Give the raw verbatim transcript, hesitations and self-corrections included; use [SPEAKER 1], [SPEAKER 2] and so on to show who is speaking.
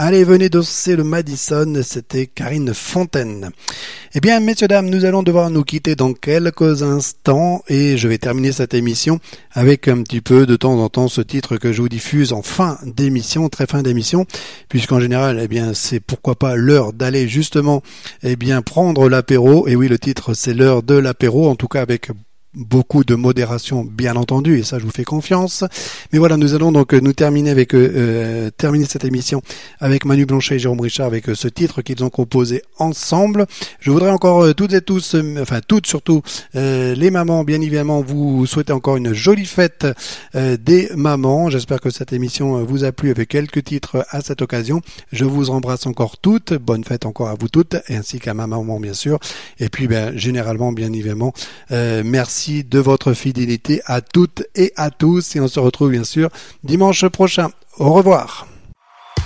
[SPEAKER 1] Allez, venez danser le Madison, c'était Karine Fontaine. Eh bien, messieurs, dames, nous allons devoir nous quitter dans quelques instants et je vais terminer cette émission avec un petit peu de temps en temps ce titre que je vous diffuse en fin d'émission, très fin d'émission, puisqu'en général, eh bien, c'est pourquoi pas l'heure d'aller justement, eh bien, prendre l'apéro. Et oui, le titre, c'est l'heure de l'apéro, en tout cas avec beaucoup de modération, bien entendu, et ça je vous fais confiance. Mais voilà, nous allons donc nous terminer avec euh, terminer cette émission avec Manu Blanchet et Jérôme Richard avec euh, ce titre qu'ils ont composé ensemble. Je voudrais encore euh, toutes et tous, euh, enfin toutes surtout euh, les mamans, bien évidemment, vous souhaiter encore une jolie fête euh, des mamans. J'espère que cette émission vous a plu avec quelques titres à cette occasion. Je vous embrasse encore toutes. Bonne fête encore à vous toutes, et ainsi qu'à ma maman bien sûr. Et puis ben généralement, bien évidemment, euh, merci de votre fidélité à toutes et à tous et on se retrouve bien sûr dimanche prochain. Au revoir.